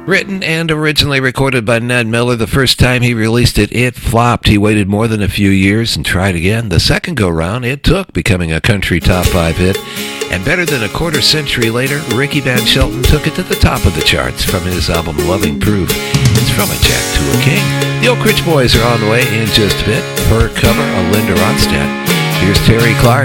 Written and originally recorded by Ned Miller, the first time he released it, it flopped. He waited more than a few years and tried again. The second go-round, it took, becoming a country top 5 hit. And better than a quarter century later, Ricky Van Shelton took it to the top of the charts from his album Loving Proof. It's From a Jack to a King. The Oak Ridge Boys are on the way in just a bit. Her cover of Linda Ronstadt. Here's Terry Clark.